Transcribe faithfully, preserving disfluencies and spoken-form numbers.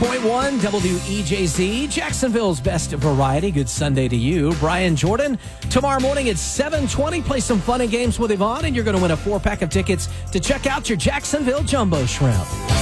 point one W E J Z, Jacksonville's best variety. Good Sunday to you. Brian Jordan. Tomorrow morning at seven twenty, play some fun and games with Yvonne, and you're going to win a four-pack of tickets to check out your Jacksonville Jumbo Shrimp.